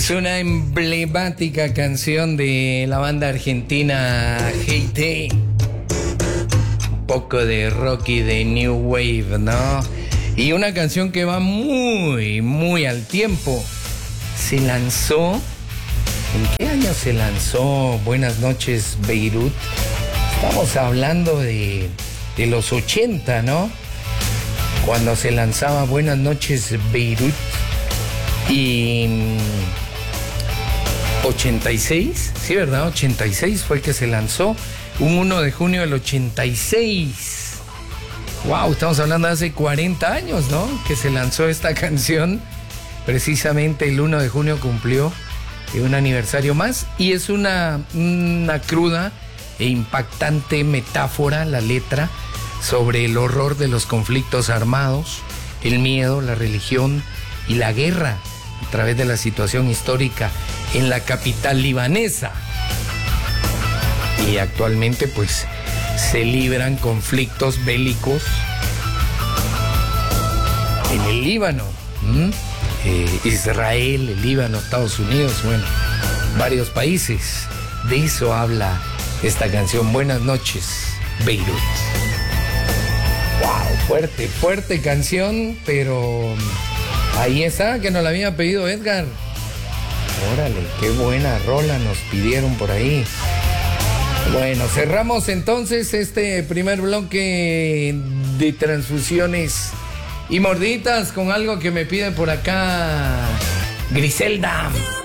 Es una emblemática canción de la banda argentina GT. Un poco de rock y de new wave, ¿no? Y una canción que va muy, muy al tiempo. Se lanzó... ¿En qué año se lanzó Buenas noches, Beirut? Estamos hablando de los 80, ¿no? Cuando se lanzaba Buenas noches, Beirut. Y 86, sí, ¿verdad? 86 fue que se lanzó, un 1 de junio del 86. Wow, estamos hablando de hace 40 años, ¿no? Que se lanzó esta canción. Precisamente el 1 de junio cumplió un aniversario más. Y es una cruda e impactante metáfora, la letra, sobre el horror de los conflictos armados, el miedo, la religión y la guerra, a través de la situación histórica en la capital libanesa. Y actualmente pues se libran conflictos bélicos en el Líbano, Israel, el Líbano, Estados Unidos, bueno, varios países. De eso habla esta canción, Buenas noches, Beirut. Wow, fuerte canción, pero ahí está, que nos la había pedido Edgar. Órale, qué buena rola nos pidieron por ahí. Bueno, cerramos entonces este primer bloque de transfusiones y morditas con algo que me piden por acá, Griselda.